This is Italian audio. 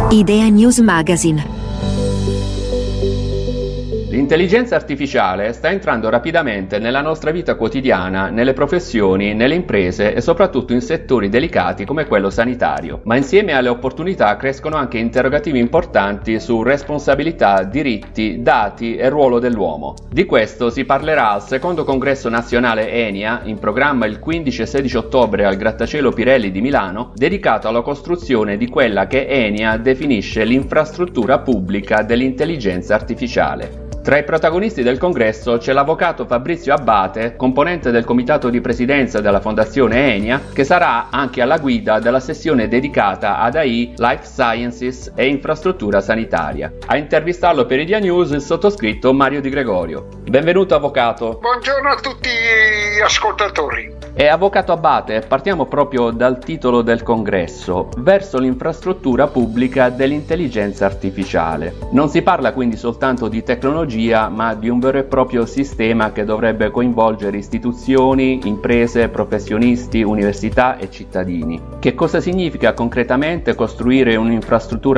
Idea News Magazine. L'intelligenza artificiale sta entrando rapidamente nella nostra vita quotidiana, nelle professioni, nelle imprese e soprattutto in settori delicati come quello sanitario. Ma insieme alle opportunità crescono anche interrogativi importanti su responsabilità, diritti, dati e ruolo dell'uomo. Di questo si parlerà al secondo congresso nazionale ENIA, in programma il 15 e 16 ottobre al Grattacielo Pirelli di Milano, dedicato alla costruzione di quella che ENIA definisce l'infrastruttura pubblica dell'intelligenza artificiale. Tra i protagonisti del congresso c'è l'avvocato Fabrizio Abbate, componente del comitato di presidenza della Fondazione ENIA, che sarà anche alla guida della sessione dedicata ad AI, Life Sciences e infrastruttura sanitaria. A intervistarlo per Idea News il sottoscritto Mario Di Gregorio. Benvenuto avvocato. Buongiorno a tutti gli ascoltatori. E avvocato Abbate, partiamo proprio dal titolo del congresso, verso l'infrastruttura pubblica dell'intelligenza artificiale. Non si parla quindi soltanto di tecnologia, ma di un vero e proprio sistema che dovrebbe coinvolgere istituzioni, imprese, professionisti, università e cittadini. Che cosa significa concretamente costruire un'infrastruttura